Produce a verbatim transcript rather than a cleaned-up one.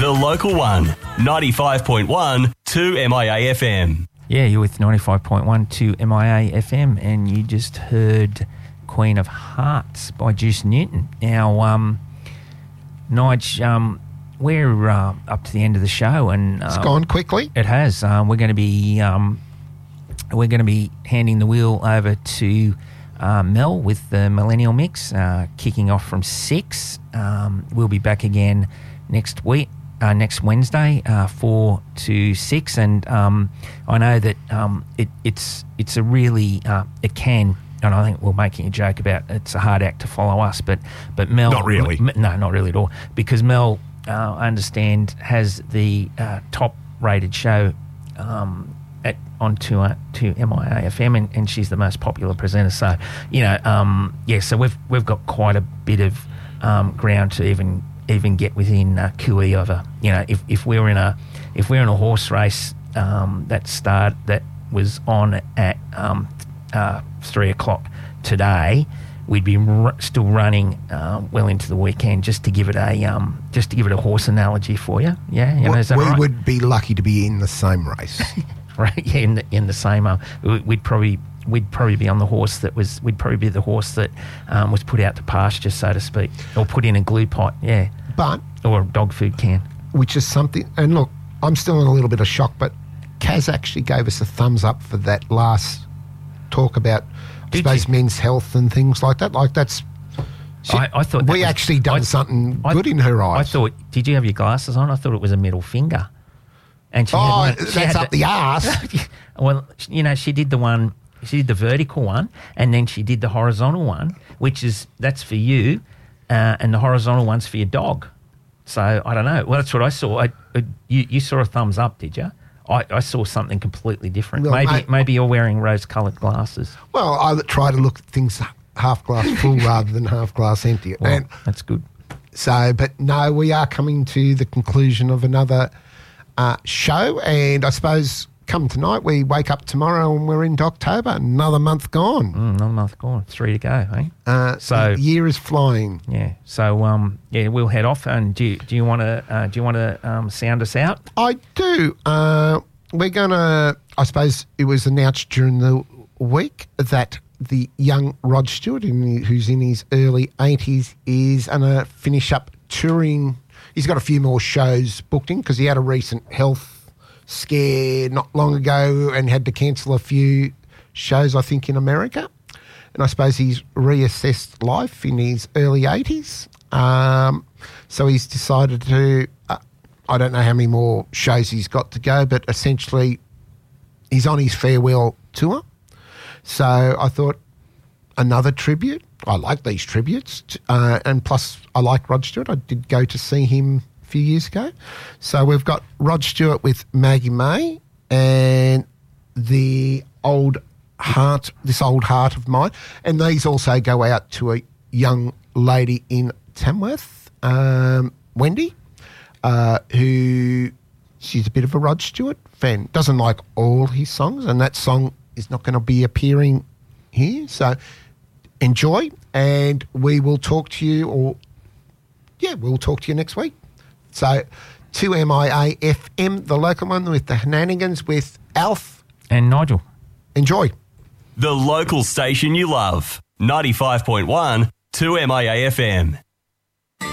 The Local One, ninety-five point one, two M I A F M. Yeah, you're with ninety-five point one, two M I A F M, and you just heard Queen of Hearts by Juice Newton. Now, um, Nige, um, we're uh, up to the end of the show, and uh, it's gone quickly. It has. Um, we're going to be um, we're going to be handing the wheel over to uh, Mel with the Millennial Mix, uh, kicking off from six. Um, we'll be back again next week. Uh, next Wednesday, uh, four to six, and um, I know that um, it, it's it's a really uh, it can, and I think we're making a joke about it's a hard act to follow us, but but Mel, not really, M- no, not really at all, because Mel, uh, I understand, has the uh, top rated show um, at on to uh, to M I A F M, and, and she's the most popular presenter. So you know, um, yeah, so we've we've got quite a bit of um, ground to even. even get within uh, Q E of a, you know, if, if we were in a if we we're in a horse race um, that start that was on at um, uh, three o'clock today, we'd be r- still running uh, well into the weekend just to give it a um, just to give it a horse analogy for you. Yeah, you know, is that we right? would be lucky to be in the same race, right? Yeah, in the, in the same. Uh, we'd probably. We'd probably be on the horse that was. We'd probably be the horse that um, was put out to pasture, so to speak, or put in a glue pot. Yeah, but or a dog food can, which is something. And look, I'm still in a little bit of shock, but Kaz actually gave us a thumbs up for that last talk about, I suppose, men's health and things like that. Like that's. She, I, I thought we was, actually done I, something I, good in her eyes. I thought. Did you have your glasses on? I thought it was a middle finger. And she oh, had one, that's she had up the, the arse. Well, you know, she did the one. She did the vertical one, and then she did the horizontal one, which is that's for you, uh, and the horizontal one's for your dog. So I don't know. Well, that's what I saw. I, uh, you, you saw a thumbs up, did you? I, I saw something completely different. Well, maybe mate, maybe you're wearing rose-coloured glasses. Well, I try to look at things half glass full rather than half glass empty. Well, and that's good. So, but no, we are coming to the conclusion of another uh, show, and I suppose. Come tonight, we wake up tomorrow and we're into October. Another month gone. Mm, another month gone. Three to go, eh? Uh, so the year is flying. Yeah. So um, yeah, we'll head off. And do you, do you want to uh, do you want to um, sound us out? I do. Uh, we're gonna. I suppose it was announced during the week that the young Rod Stewart, in, who's in his early eighties, is gonna finish up touring. He's got a few more shows booked in because he had a recent health scare not long ago and had to cancel a few shows, I think, in America. And I suppose he's reassessed life in his early eighties. Um, so he's decided to, uh, I don't know how many more shows he's got to go, but essentially he's on his farewell tour. So I thought another tribute. I like these tributes. Uh, and plus I like Rod Stewart. I did go to see him few years ago. So we've got Rod Stewart with Maggie May and the old heart, this old heart of mine. And these also go out to a young lady in Tamworth, um, Wendy, uh, who she's a bit of a Rod Stewart fan. Doesn't like all his songs, and that song is not going to be appearing here. So enjoy, and we will talk to you, or yeah, we'll talk to you next week. So, two M I A F M, the local one with the Henanigans with Alf. And Nigel. Enjoy. The local station you love. ninety-five point one, two M I A F M.